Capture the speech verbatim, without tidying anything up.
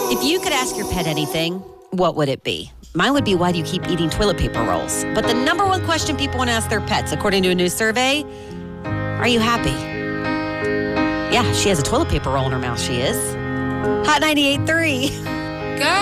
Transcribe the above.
If you could ask your pet anything, what would it be? Mine would be, why do you keep eating toilet paper rolls? But the number one question people want to ask their pets, according to a new survey, are you happy? Yeah, she has a toilet paper roll in her mouth, she is. Hot ninety-eight point three. Go!